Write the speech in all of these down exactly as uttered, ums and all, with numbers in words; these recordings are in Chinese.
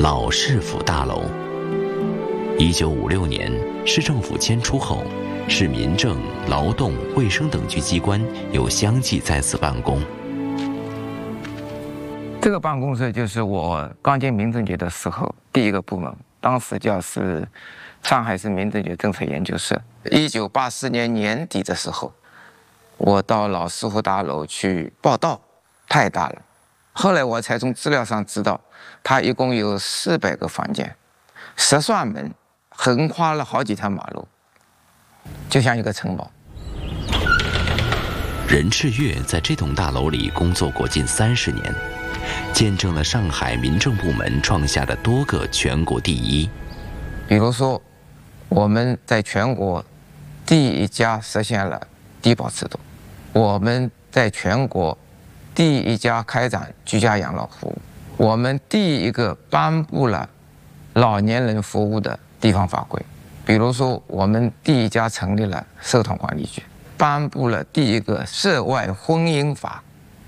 老市府大楼。一九五六年，市政府迁出后，市民政、劳动、卫生等局机关又相继在此办公。 这个办公室就是我刚进民政局的时候第一个部门，当时叫是上海市民政局政策研究社。一九八四年年底的时候，我到老市府大楼去报道，太大了。后来我才从资料上知道，它一共有四百个房间，十扇门，横跨了好几条马路，就像一个城堡。 任赤月在这栋大楼里工作过近三十年，见证了上海民政部门创下的多个全国第一。 比如说，我们在全国第一家实现了低保制度，我们在全国第一家开展居家养老服务，我们第一个颁布了老年人服务的地方法规，比如说我们第一家成立了社团管理局，颁布了第一个涉外婚姻法。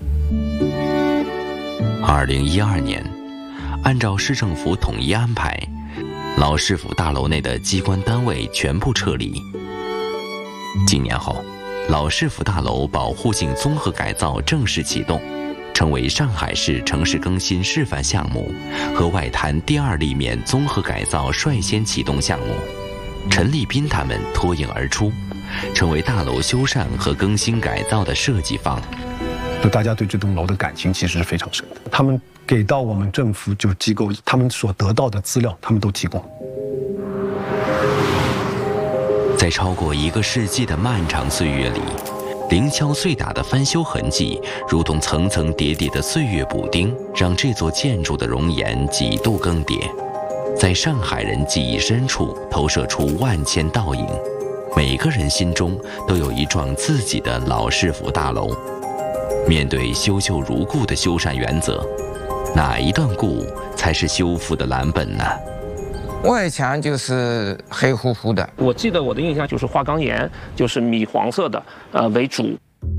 二零一二年，按照市政府统一安排，老市府大楼内的机关单位全部撤离。几年后，老市府大楼保护性综合改造正式启动，成为上海市城市更新示范项目和外滩第二立面综合改造率先启动项目。陈立斌他们脱颖而出，成为大楼修缮和更新改造的设计方。 就大家对这栋楼的感情其实是非常深的，他们给到我们政府就机构，他们所得到的资料，他们都提供。 在超过一个世纪的漫长岁月里，零敲碎打的翻修痕迹，如同层层叠叠的岁月补丁，让这座建筑的容颜几度更迭，在上海人记忆深处投射出万千倒影。每个人心中都有一幢自己的老市府大楼。面对修旧如故的修缮原则，哪一段故才是修复的蓝本呢？ 外墙就是黑乎乎的， 我记得我的印象就是花岗岩，就是米黄色的，呃为主。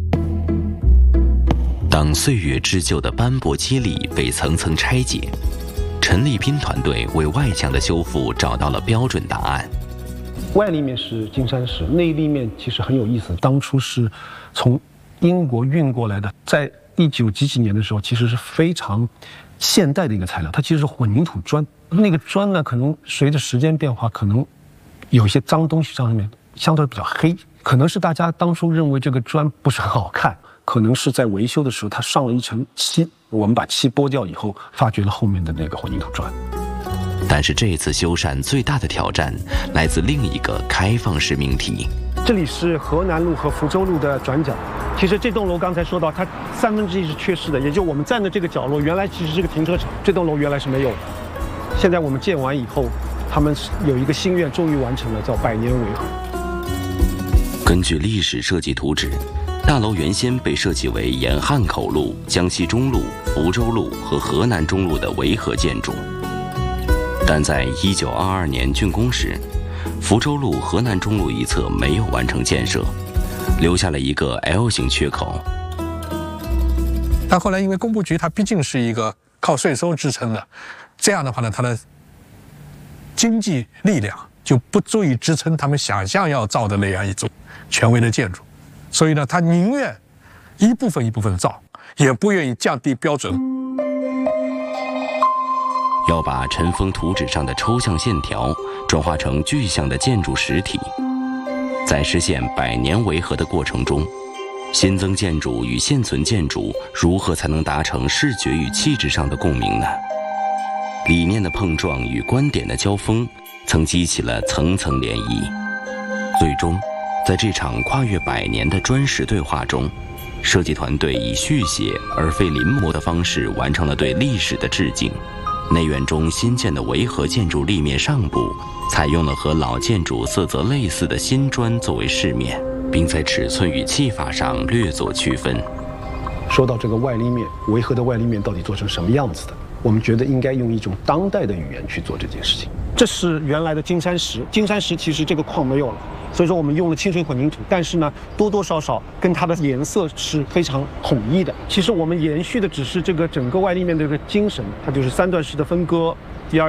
当岁月织就的斑驳肌理被层层拆解，陈立斌团队为外墙的修复找到了标准答案。 外立面是金山石，内立面其实很有意思，当初是从英国运过来的，在一九几几年的时候，其实是非常现代的一个材料，它其实是混凝土砖。那个砖呢，可能随着时间变化，可能有一些脏东西上面相对比较黑，可能是大家当初认为这个砖不是很好看，可能是在维修的时候它上了一层漆，我们把漆剥掉以后，发掘了后面的那个混凝土砖。 但是这次修缮最大的挑战来自另一个开放式命题。 这里是河南路和福州路的转角。其实这栋楼刚才说到，它三分之一是缺失的，也就我们站的这个角落，原来其实是个停车场，这栋楼原来是没有的。现在我们建完以后，他们有一个心愿终于完成了，叫百年维和。 根据历史设计图纸，大楼原先被设计为沿汉口路、江西中路、福州路和河南中路的维和建筑，但在一九二二年竣工时，福州路、河南中路一侧没有完成建设，留下了一个 L 型缺口。 但后来因为工部局它毕竟是一个靠税收支撑的，这样的话呢，它的经济力量就不足以支撑他们想象要造的那样一种权威的建筑，所以呢，他宁愿一部分一部分造，也不愿意降低标准。 要把尘封图纸上的抽象线条转化成具象的建筑实体，在实现百年维和的过程中，新增建筑与现存建筑如何才能达成视觉与气质上的共鸣呢？理念的碰撞与观点的交锋，曾激起了层层涟漪。最终，在这场跨越百年的砖石对话中，设计团队以续写而非临摹的方式完成了对历史的致敬。内院中新建的维和建筑立面上部采用了和老建筑色泽类似的新砖作为饰面，并在尺寸与砌法上略作区分。 说到这个外立面，维和的外立面到底做成什么样子的？我们觉得应该用一种当代的语言去做这件事情。这是原来的金山石，金山石其实这个矿没有了，所以说我们用了清水混凝土，但是呢，多多少少跟它的颜色是非常统一的。其实我们延续的只是这个整个外立面的这个精神，它就是三段式的分割，